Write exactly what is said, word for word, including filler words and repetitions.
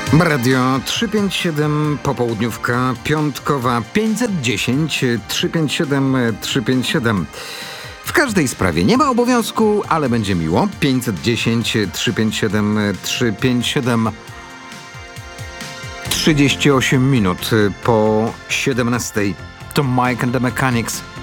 Radio trzysta pięćdziesiąt siedem, popołudniówka piątkowa pięćset dziesięć trzysta pięćdziesiąt siedem trzysta pięćdziesiąt siedem. W każdej sprawie nie ma obowiązku, ale będzie miło. pięćset dziesięć trzysta pięćdziesiąt siedem trzysta pięćdziesiąt siedem. trzydzieści osiem minut po siedemnastej. To Mike and the Mechanics.